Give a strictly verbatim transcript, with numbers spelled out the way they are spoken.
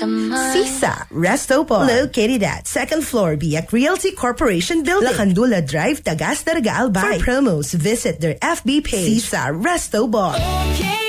Sisa Resto Bar, located at second floor Biak Realty Corporation Building, Lacandula Drive, Tagas, Darga, Albay. For promos, visit their F B page, Sisa Resto Bar. Okay.